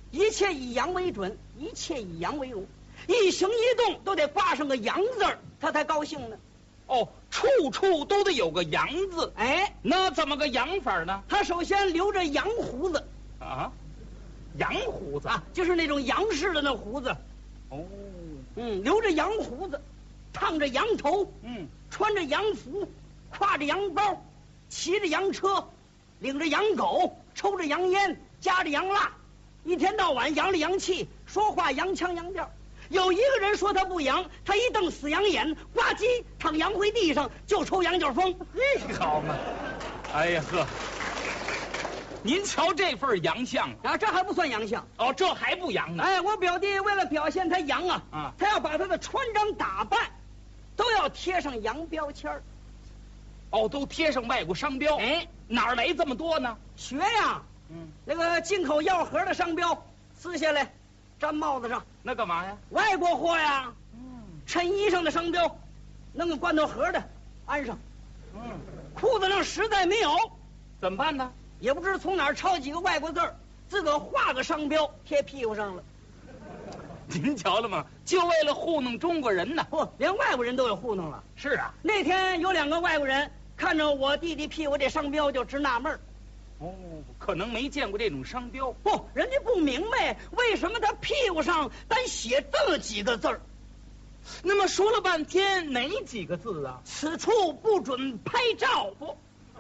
一切以阳为准，一切以阳为荣，一行一动都得挂上个阳字儿，他才高兴呢。 哦，处处都得有个阳字。 哎， 那怎么个阳法呢？ 他首先留着洋胡子啊，洋胡子啊，就是那种洋式的那胡子。 哦， 留着洋胡子，烫着洋头，穿着洋服，挎着洋包，骑着洋车，领着洋狗，抽着洋烟，夹着洋蜡，一天到晚洋里洋气，说话洋腔洋调。有一个人说他不洋，他一瞪死洋眼，呱唧躺洋灰地上就抽洋脚风。 好嘛！哎呀呵，您瞧这份洋相啊，这还不算洋相哦，这还不洋呢。 哎，我表弟为了表现他洋啊，他要把他的穿着打扮都要贴上洋标签儿。 哦，都贴上外国商标。 哎， 哪儿来这么多呢？ 学呀，那个进口药盒的商标撕下来，粘帽子上。 那干嘛呀？ 外国货呀。衬衣上的商标，弄个罐头盒的安上。裤子上实在没有， 怎么办呢？ 也不知从哪儿抄几个外国字儿，自个儿画个商标贴屁股上了。 您瞧了吗？就为了糊弄中国人呢。 不，连外国人都有糊弄了。 是啊， 那天有2个外国人看着我弟弟屁股这商标就直纳闷儿。 哦，可能没见过这种商标。 不，人家不明白为什么他屁股上单写这么几个字儿。 那么说了半天，哪几个字啊？ 此处不准拍照。不，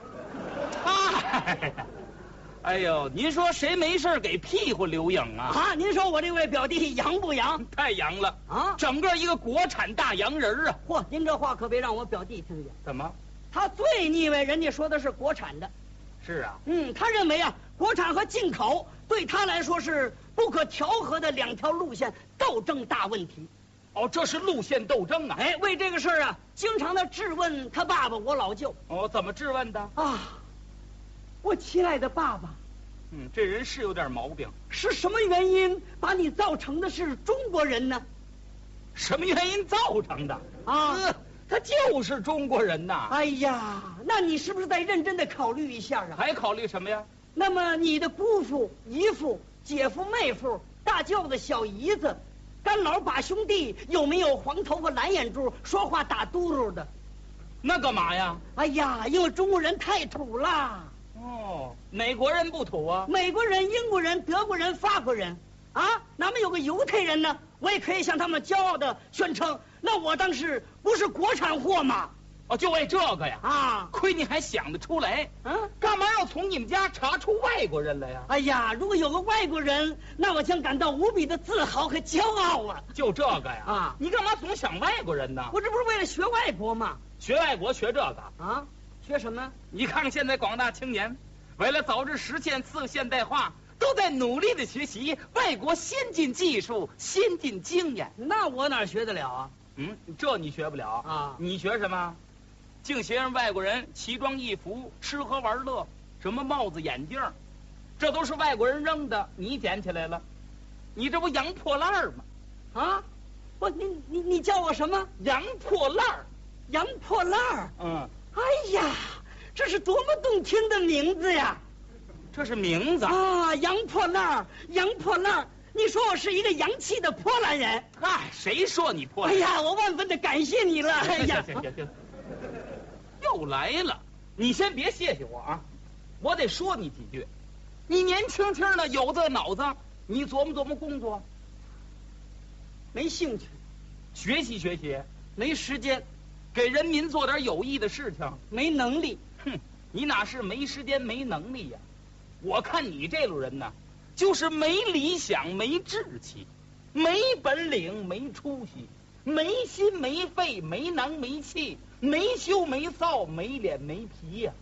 哎呦，您说谁没事给屁股留影啊？ 啊，您说我这位表弟洋不洋？ 太洋了啊！ 整个一个国产大洋人啊！ 嚯，您这话可别让我表弟听见。 怎么？ 他最腻歪人家说的是国产的。 是啊， 他认为啊，国产和进口对他来说是不可调和的2条路线斗争大问题。 哦，这是路线斗争啊！ 哎，为这个事儿啊，经常的质问他爸爸我老舅。 哦，怎么质问的？ 啊，我亲爱的爸爸， 这人是有点毛病。 是什么原因把你造成的是中国人呢？ 什么原因造成的？ 啊， 他就是中国人呐！ 哎呀，那你是不是再认真的考虑一下啊？ 还考虑什么呀？ 那么你的姑父、姨父、姐夫、妹夫、大舅子、小姨子、干老把兄弟，有没有黄头发、蓝眼珠、说话打嘟噜的？ 那干嘛呀？ 哎呀，因为中国人太土了。 哦，哪国人不土啊？ 美国人、英国人、德国人、法国人，啊，哪么有个犹太人呢？我也可以向他们骄傲的宣称，那我当时不是国产货吗？ 哦，就为这个呀？ 啊， 亏你还想得出来。干嘛要从你们家查出外国人来呀？ 哎呀，如果有个外国人，那我将感到无比的自豪和骄傲啊！ 就这个呀？ 啊， 你干嘛总想外国人呢？ 我这不是为了学外国吗？ 学外国学这个啊？学什么？ 你看看现在广大青年，为了早日实现次现代化，都在努力的学习外国先进技术、先进经验。 那我哪学得了啊？ 这你学不了啊？ 你学什么？净学人外国人奇装异服、吃喝玩乐，什么帽子、眼镜，这都是外国人扔的，你捡起来了，你这不洋破烂儿吗？ 啊？不，你叫我什么？ 洋破烂儿。 洋破烂儿。哎呀，这是多么动听的名字呀！ 这是名字啊，洋破烂儿，洋破烂儿。你说我是一个洋气的波兰人？ 嗨，谁说你破烂？ 哎呀，我万分的感谢你了。哎呀， 行，又来了。你先别谢谢我啊，我得说你几句。你年轻轻的，有这脑子，你琢磨琢磨工作。 没兴趣， 学习学习， 没时间， 给人民做点有益的事情， 没能力。 你哪是没时间没能力呀？我看你这路人呢，就是没理想没志气，没本领没出息，没心没肺没囊没气，没羞没臊没脸没皮呀。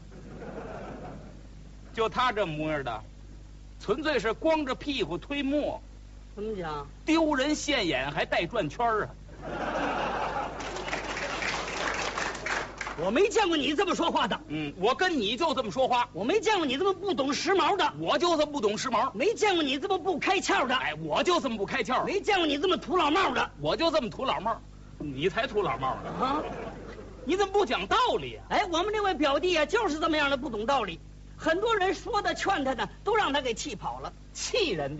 就他这模样的，纯粹是光着屁股推磨。 怎么讲？ 丢人现眼还带转圈啊！ 我没见过你这么说话的。 我跟你就这么说话。 我没见过你这么不懂时髦的。 我就这么不懂时髦。 没见过你这么不开窍的。 哎，我就这么不开窍。 没见过你这么土老帽的。 我就这么土老帽。你才土老帽呢啊！ 你怎么不讲道理啊？ 哎，我们这位表弟啊，就是这么样的不懂道理。很多人说的劝他的，都让他给气跑了， 气人的。